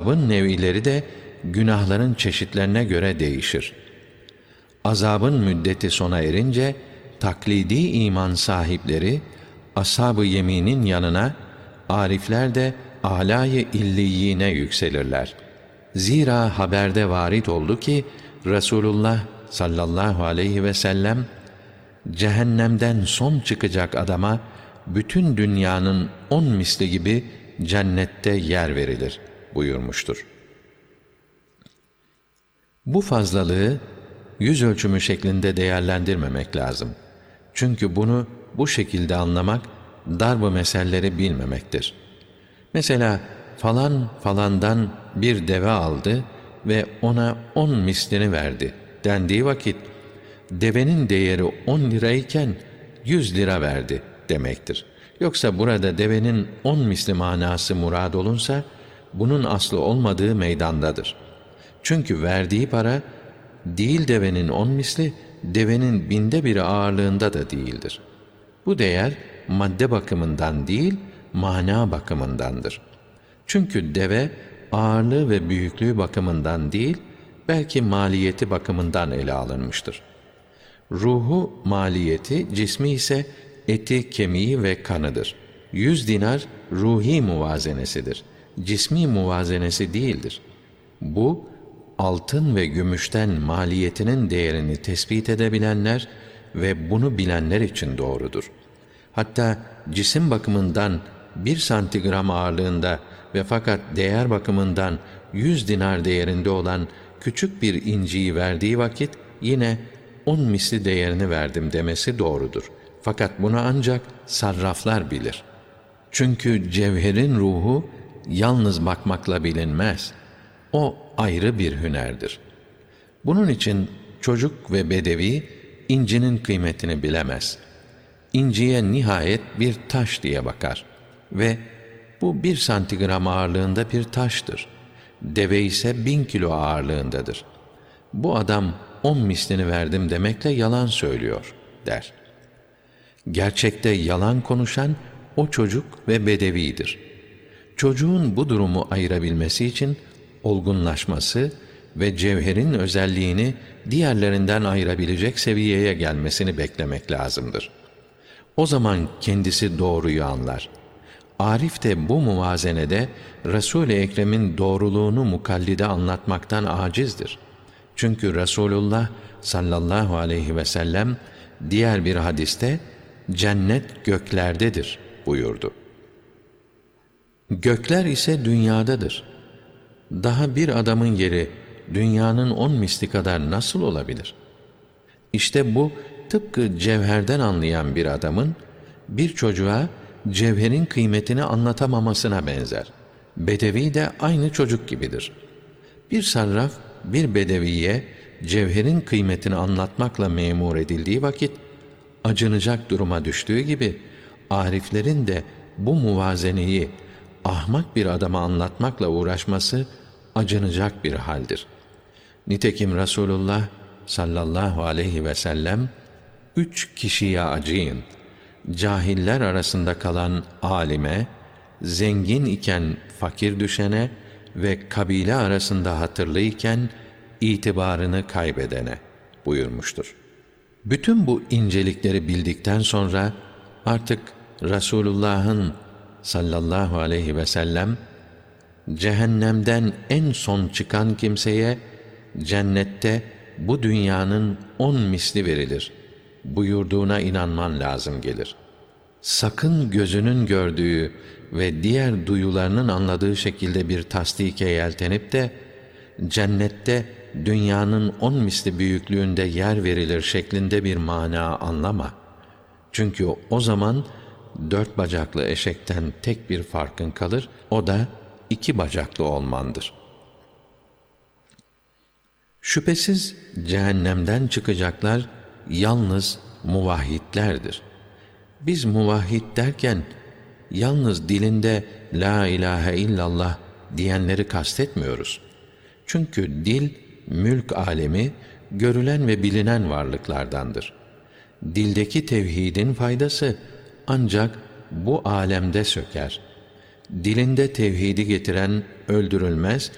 azabın nev'ileri de günahların çeşitlerine göre değişir. Azabın müddeti sona erince taklidi iman sahipleri ashab-ı yeminin yanına, arifler de âlâ-yı illiyine yükselirler. Zira haberde varit oldu ki Resulullah sallallahu aleyhi ve sellem cehennemden son çıkacak adama bütün dünyanın 10 misli gibi cennette yer verilir buyurmuştur. Bu fazlalığı yüz ölçümü şeklinde değerlendirmemek lazım. Çünkü bunu bu şekilde anlamak darb-ı meselleri bilmemektir. Mesela falan falandan bir deve aldı ve ona 10 mislini verdi dendiği vakit devenin değeri 10 lirayken 100 lira verdi demektir. Yoksa burada devenin 10 misli manası murad olunsa bunun aslı olmadığı meydandadır. Çünkü verdiği para değil devenin 10 misli, devenin 1/1000 ağırlığında da değildir. Bu değer madde bakımından değil, mana bakımındandır. Çünkü deve ağırlığı ve büyüklüğü bakımından değil, belki maliyeti bakımından ele alınmıştır. Ruhu maliyeti, cismi ise eti, kemiği ve kanıdır. 100 dinar ruhi muvazenesidir. Cismi muvazenesi değildir. Bu, altın ve gümüşten maliyetinin değerini tespit edebilenler ve bunu bilenler için doğrudur. Hatta cisim bakımından 1 santigram ağırlığında ve fakat değer bakımından 100 dinar değerinde olan küçük bir inciyi verdiği vakit yine 10 misli değerini verdim demesi doğrudur. Fakat bunu ancak sarraflar bilir. Çünkü cevherin ruhu yalnız bakmakla bilinmez. O ayrı bir hünerdir. Bunun için çocuk ve bedevi incinin kıymetini bilemez. İnciye nihayet bir taş diye bakar ve bu 1 santigram ağırlığında bir taştır. Deve ise 1000 kilo ağırlığındadır. Bu adam 10 mislini verdim demekle yalan söylüyor der. Gerçekte yalan konuşan o çocuk ve bedevidir. Çocuğun bu durumu ayırabilmesi için olgunlaşması ve cevherin özelliğini diğerlerinden ayırabilecek seviyeye gelmesini beklemek lazımdır. O zaman kendisi doğruyu anlar. Arif de bu muvazenede Resul-i Ekrem'in doğruluğunu mukallide anlatmaktan acizdir. Çünkü Resulullah sallallahu aleyhi ve sellem diğer bir hadiste cennet göklerdedir buyurdu. Gökler ise dünyadadır. Daha bir adamın yeri dünyanın 10 misli kadar nasıl olabilir? İşte bu tıpkı cevherden anlayan bir adamın bir çocuğa cevherin kıymetini anlatamamasına benzer. Bedevi de aynı çocuk gibidir. Bir sarraf bir bedeviye cevherin kıymetini anlatmakla memur edildiği vakit acınacak duruma düştüğü gibi ariflerin de bu muvazeneyi ahmak bir adama anlatmakla uğraşması acınacak bir haldir. Nitekim Resulullah sallallahu aleyhi ve sellem 3 kişiye acıyın. Cahiller arasında kalan alime, zengin iken fakir düşene ve kabile arasında hatırlıyken itibarını kaybedene buyurmuştur. Bütün bu incelikleri bildikten sonra artık Resulullah'ın sallallahu aleyhi ve sellem cehennemden en son çıkan kimseye cennette bu dünyanın 10 misli verilir buyurduğuna inanman lazım gelir. Sakın gözünün gördüğü ve diğer duyularının anladığı şekilde bir tasdike yeltenip de cennette dünyanın 10 misli büyüklüğünde yer verilir şeklinde bir mana anlama. Çünkü o zaman 4 bacaklı eşekten tek bir farkın kalır, o da 2 bacaklı olmandır. Şüphesiz cehennemden çıkacaklar yalnız muvahhidlerdir. Biz muvahhid derken yalnız dilinde la ilahe illallah diyenleri kastetmiyoruz. Çünkü dil mülk alemi, görülen ve bilinen varlıklardandır. Dildeki tevhidin faydası ancak bu alemde söker. Dilinde tevhidi getiren öldürülmez